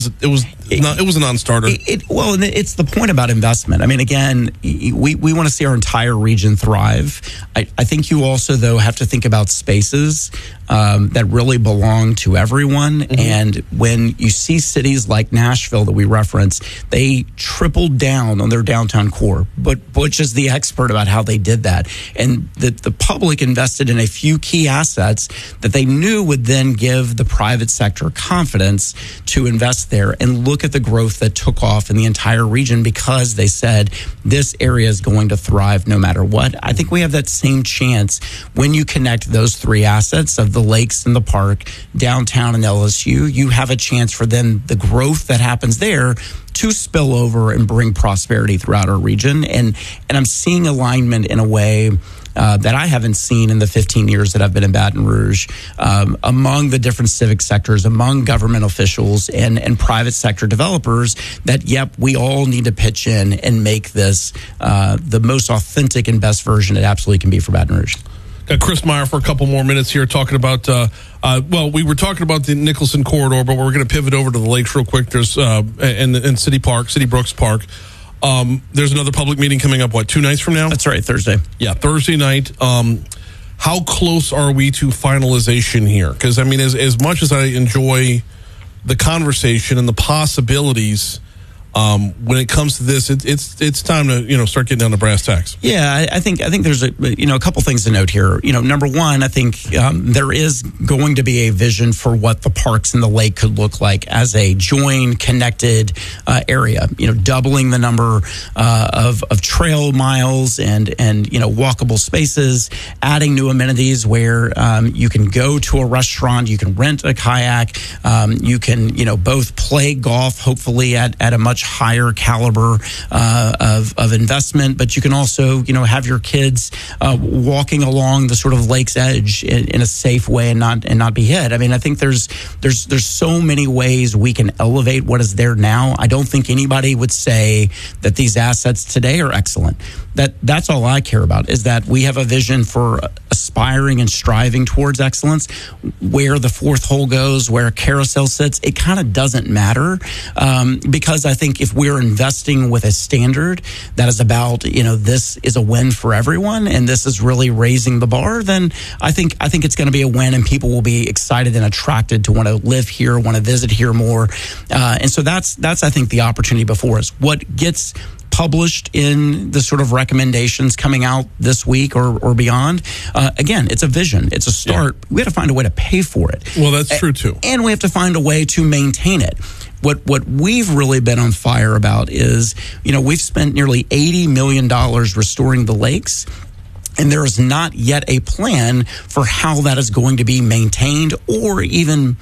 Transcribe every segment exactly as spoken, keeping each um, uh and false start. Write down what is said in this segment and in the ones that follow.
It was not, it was a non-starter. It, it, well, and it's the point about investment. I mean, again, we, we want to see our entire region thrive. I, I think you also, though, have to think about spaces um, that really belong to everyone. Mm-hmm. And when you see cities like Nashville that we reference, they tripled down on their downtown core. But Butch is the expert about how they did that. And the, the public invested in a few key assets that they knew would then give the private sector confidence to invest there, and look at the growth that took off in the entire region because they said this area is going to thrive no matter what. I think we have that same chance when you connect those three assets of the lakes and the park, downtown and L S U. You have a chance for then the growth that happens there to spill over and bring prosperity throughout our region. And and I'm seeing alignment in a way Uh, that I haven't seen in the fifteen years that I've been in Baton Rouge, um, among the different civic sectors, among government officials and, and private sector developers, that, yep, we all need to pitch in and make this uh, the most authentic and best version it absolutely can be for Baton Rouge. Got Chris Meyer for a couple more minutes here talking about, uh, uh, well, we were talking about the Nicholson corridor, but we're going to pivot over to the lakes real quick. There's, uh, and, and City Park, City Brooks Park. Um, there's another public meeting coming up, what, two nights from now? That's right, Thursday. Yeah, Thursday night. Um, how close are we to finalization here? Because, I mean, as, as much as I enjoy the conversation and the possibilities, um, when it comes to this, it, it's it's time to, you know, start getting down to brass tacks. Yeah, I, I think I think there's a you know a couple things to note here. You know, number one, I think um, there is going to be a vision for what the parks and the lake could look like as a joined, connected uh, area. You know, doubling the number uh, of of trail miles and and you know walkable spaces, adding new amenities where um, you can go to a restaurant, you can rent a kayak, um, you can you know both play golf, hopefully at at a much higher caliber uh, of, of investment, but you can also, you know, have your kids uh, walking along the sort of lake's edge in, in a safe way and not and not be hit. I mean, I think there's there's there's so many ways we can elevate what is there now. I don't think anybody would say that these assets today are excellent. That that's all I care about, is that we have a vision for aspiring and striving towards excellence. Where the fourth hole goes, where a carousel sits, it kind of doesn't matter, um, because I think if we're investing with a standard that is about, you know, this is a win for everyone and this is really raising the bar, then I think I think it's going to be a win, and people will be excited and attracted to want to live here, want to visit here more. Uh, and so that's that's I think the opportunity before us. What gets published in the sort of recommendations coming out this week or, or beyond, uh, again, it's a vision. It's a start. Yeah. We have to find a way to pay for it. Well, that's true, too. And we have to find a way to maintain it. What what we've really been on fire about is, you know, we've spent nearly eighty million dollars restoring the lakes, and there is not yet a plan for how that is going to be maintained, or even,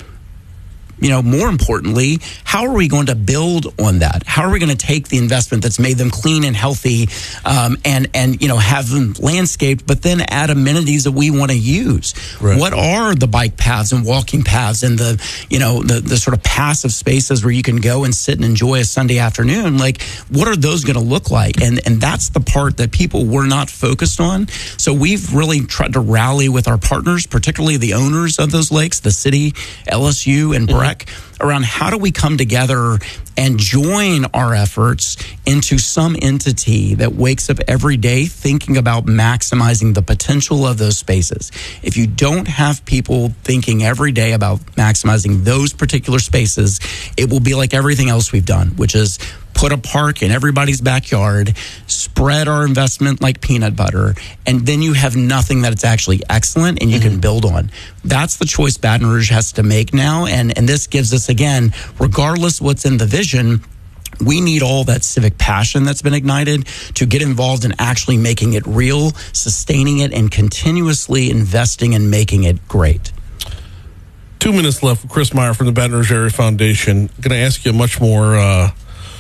you know, more importantly, how are we going to build on that? How are we going to take the investment that's made them clean and healthy, um, and, and, you know, have them landscaped, but then add amenities that we want to use? Right. What are the bike paths and walking paths and the, you know, the, the sort of passive spaces where you can go and sit and enjoy a Sunday afternoon? Like, what are those going to look like? And, and that's the part that people were not focused on. So we've really tried to rally with our partners, particularly the owners of those lakes, the city, L S U, and Breck, around how do we come together and join our efforts into some entity that wakes up every day thinking about maximizing the potential of those spaces. If you don't have people thinking every day about maximizing those particular spaces, it will be like everything else we've done, which is put a park in everybody's backyard, spread our investment like peanut butter, and then you have nothing that it's actually excellent and you mm-hmm. can build on. That's the choice Baton Rouge has to make now, and, and this gives us, again, regardless what's in the vision, we need all that civic passion that's been ignited to get involved in actually making it real, sustaining it, and continuously investing and making it great. Two minutes left. Chris Meyer from the Baton Rouge Area Foundation. I'm going to ask you a much more uh,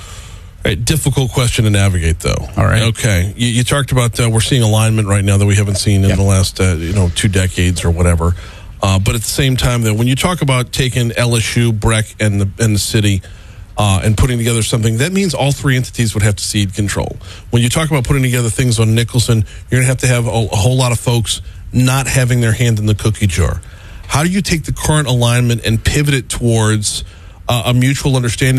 a difficult question to navigate, though. All right. Okay. You, you talked about uh, we're seeing alignment right now that we haven't seen in yep. the last uh, you know two decades or whatever. Uh, but at the same time, though, when you talk about taking L S U, Breck, and the and the city uh, and putting together something, that means all three entities would have to cede control. When you talk about putting together things on Nicholson, you're going to have to have a, a whole lot of folks not having their hand in the cookie jar. How do you take the current alignment and pivot it towards uh, a mutual understanding